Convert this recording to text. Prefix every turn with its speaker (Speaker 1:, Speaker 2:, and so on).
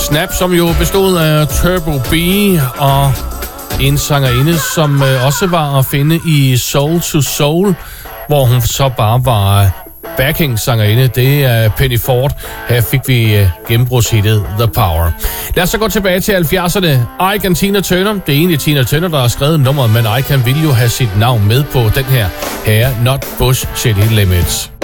Speaker 1: Snap, som jo bestod af Turbo B og en sangerinde, som også var at finde i Soul to Soul, hvor hun så bare var backing-sangerinde. Det er Penny Ford. Her fik vi gennembrudshittet The Power. Lad os så gå tilbage til 70'erne. Ike og Tina Turner. Det er egentlig Tina Turner, der har skrevet nummeret, men Ike ville jo have sit navn med på den her Not Push City Limits.